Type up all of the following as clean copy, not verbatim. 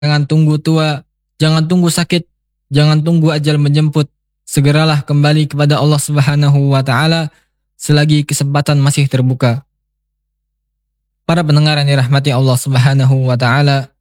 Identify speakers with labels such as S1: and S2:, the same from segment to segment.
S1: Jangan tunggu tua, jangan tunggu sakit, jangan tunggu ajal menjemput. Segeralah kembali kepada Allah Subhanahu wa taala selagi kesempatan masih terbuka. Para pendengar yang dirahmati Allah Subhanahu wa taala,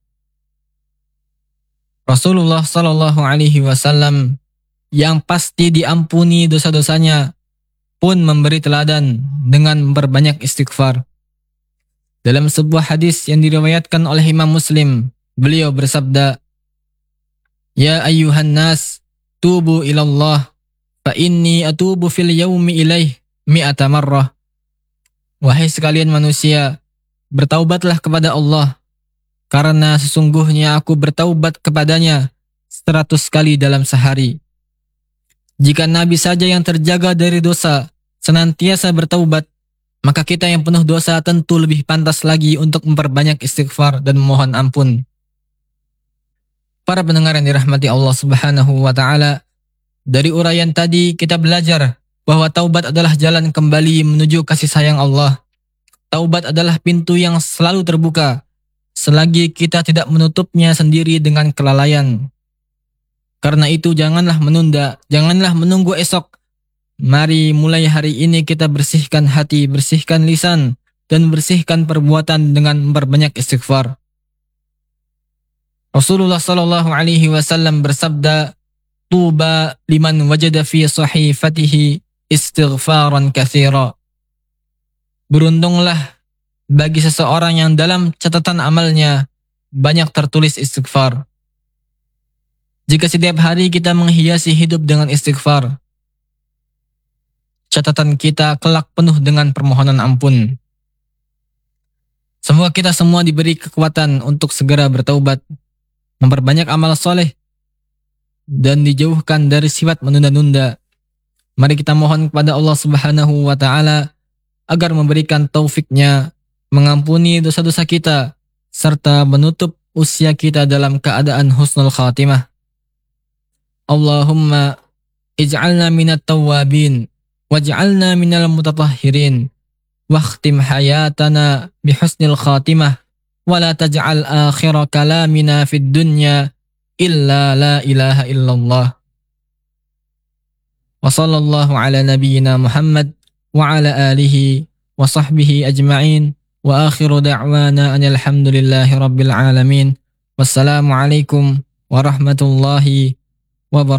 S1: Rasulullah sallallahu alaihi wasallam yang pasti diampuni dosa-dosanya pun memberi teladan dengan memperbanyak istighfar. Dalam sebuah hadis yang diriwayatkan oleh Imam Muslim, beliau bersabda, "Ya ayyuhan nas, tubu ilallah, fa inni atubu fil yaumi ilaih mi'ata marrah." Wahai sekalian manusia, bertaubatlah kepada Allah, karena sesungguhnya aku bertaubat kepadanya 100 kali dalam sehari. Jika Nabi saja yang terjaga dari dosa senantiasa bertaubat, maka kita yang penuh dosa tentu lebih pantas lagi untuk memperbanyak istighfar dan memohon ampun. Para pendengar yang dirahmati Allah Subhanahu wa taala, dari uraian tadi kita belajar bahwa taubat adalah jalan kembali menuju kasih sayang Allah. Taubat adalah pintu yang selalu terbuka selagi kita tidak menutupnya sendiri dengan kelalaian. Karena itu janganlah menunda, janganlah menunggu esok. Mari mulai hari ini kita bersihkan hati, bersihkan lisan, dan bersihkan perbuatan dengan memperbanyak istighfar. Rasulullah sallallahu alaihi wasallam bersabda, "Tuba liman wajada fi sahifatihi istighfaran katsira." Beruntunglah bagi seseorang yang dalam catatan amalnya banyak tertulis istighfar. Jika setiap hari kita menghiasi hidup dengan istighfar, catatan kita kelak penuh dengan permohonan ampun. Semoga kita semua diberi kekuatan untuk segera bertaubat, memperbanyak amal soleh, dan dijauhkan dari sifat menunda-nunda. Mari kita mohon kepada Allah Subhanahu wa taala agar memberikan taufiknya, mengampuni dosa-dosa kita, serta menutup usia kita dalam keadaan husnul khatimah. Allahumma ij'alna minat tawwabin, waj'alna minal mutatahhirin, wakhtim hayatana bihusnil khatimah, wa la taj'al akhira kalamina fid dunya illa la ilaha illallah. Wa sallallahu ala nabiyyina Muhammad wa ala alihi wa sahbihi ajma'in, wa akhiru da'wana anil hamdulillahi rabbil alamin. Wassalamu alaikum warahmatullahi wabarakatuh.